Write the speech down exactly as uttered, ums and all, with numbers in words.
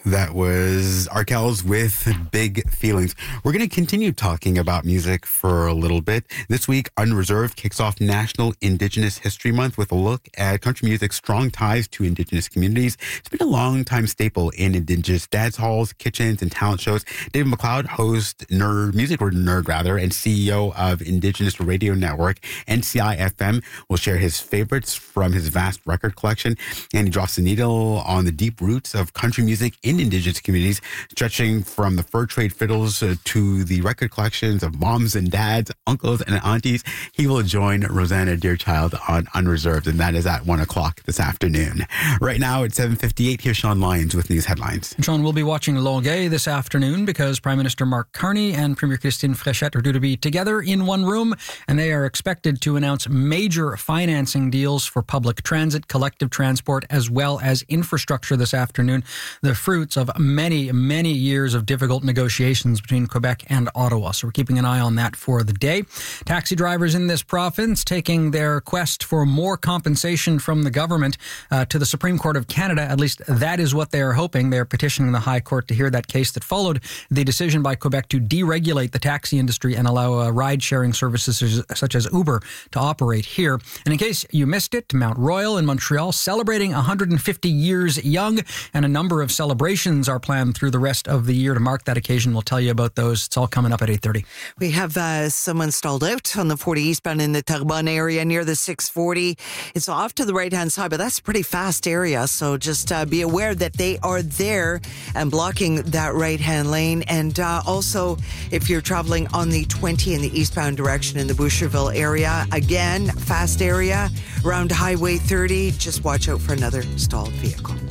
That was Arkells with Big Feelings. We're going to continue talking about music for a little bit. This week, Unreserved kicks off National Indigenous History Month with a look at country music's strong ties to Indigenous communities. It's been a long-time staple in Indigenous dance halls, kitchens, and talent shows. David McLeod, host, nerd, music or nerd rather, and C E O of Indigenous Radio Network, N C I F M, will share his favorites from his vast record collection. And he drops the needle on the deep roots of country music in Indigenous communities, stretching from the fur trade fiddles uh, to the record collections of moms and dads, uncles and aunties. He will join Rosanna Deerchild on Unreserved, and that is at one o'clock this afternoon. Right now at seven fifty-eight, here's Sean Lyons with news headlines. Sean, we'll be watching Longueuil this afternoon because Prime Minister Mark Carney and Premier Christine Fréchette are due to be together in one room, and they are expected to announce major financing deals for public transit, collective transport, as well as infrastructure this afternoon. The fruits of many, many years of difficult negotiations between Quebec and Ottawa. So we're keeping an eye on that for the day. Taxi drivers in this province taking their quest for more compensation from the government uh, to the Supreme Court of Canada. At least that is what they are hoping. They are petitioning the High Court to hear that case that followed the decision by Quebec to deregulate the taxi industry and allow uh, ride-sharing services such as Uber to operate here. And in case you missed it, Mount Royal in Montreal celebrating one hundred fifty years young, and a number of celebrations are planned through the rest of the year to mark that occasion. We'll tell you about those. It's all coming up at eight thirty. We have uh, someone stalled out on the forty eastbound in the Terrebonne area near the six forty. It's off to the right-hand side, but that's a pretty fast area. So just uh, be aware that they are there and blocking that right-hand lane. And uh, also, if you're traveling on the twenty in the eastbound direction in the Boucherville area, again, fast area around Highway thirty. Just watch out for another stalled vehicle.